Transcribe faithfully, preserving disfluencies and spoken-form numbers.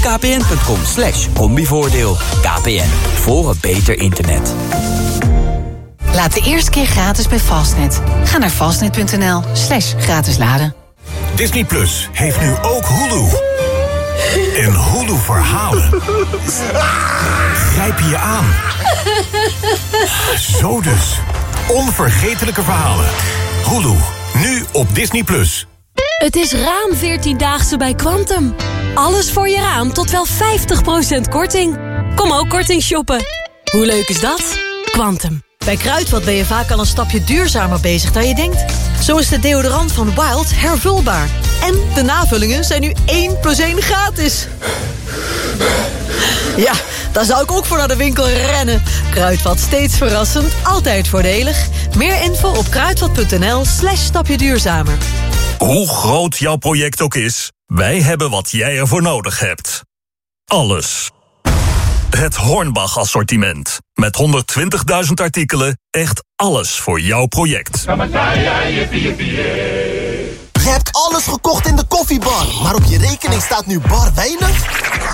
kpn.com slash combivoordeel. K P N, voor een beter internet. Laat de eerste keer gratis bij Fastnet. Ga naar fastnet.nl slash gratis laden. Disney Plus heeft nu ook Hulu. En Hulu verhalen grijpen je aan. Zo dus. Onvergetelijke verhalen. Hulu, nu op Disney Plus. Het is raam veertiendaagse bij Quantum. Alles voor je raam tot wel vijftig procent korting. Kom ook korting shoppen. Hoe leuk is dat? Quantum. Bij Kruidvat ben je vaak al een stapje duurzamer bezig dan je denkt. Zo is de deodorant van Wild hervulbaar. En de navullingen zijn nu één plus één gratis. Ja, daar zou ik ook voor naar de winkel rennen. Kruidvat, steeds verrassend, altijd voordelig. Meer info op kruidvat.nl slash stapje duurzamer. Hoe groot jouw project ook is, wij hebben wat jij ervoor nodig hebt. Alles. Het Hornbach assortiment. Met honderdtwintigduizend artikelen, echt alles voor jouw project. Je hebt alles gekocht in de koffiebar, maar op je rekening staat nu bar weinig?